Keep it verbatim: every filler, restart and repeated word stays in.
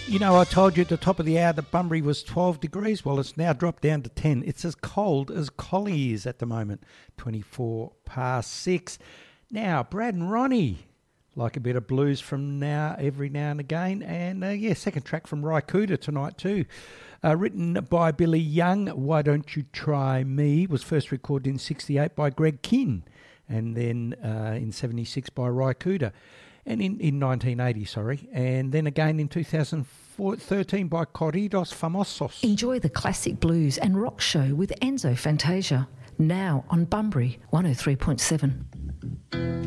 You know, I told you at the top of the hour that Bunbury was twelve degrees. Well, it's now dropped down to ten. It's as cold as Collie is at the moment, twenty-four past six. Now, Brad and Ronnie like a bit of blues from now, every now and again. And, uh, yeah, second track from Rykuda tonight too. Uh, written by Billy Young, Why Don't You Try Me, was first recorded in sixty-eight by Greg Kinn, and then uh, in seventy-six by Rykuda. And in, in nineteen eighty, sorry, and then again in two thousand thirteen by Corridos Famosos. Enjoy the classic blues and rock show with Enzo Fantasia, now on Bunbury one oh three point seven.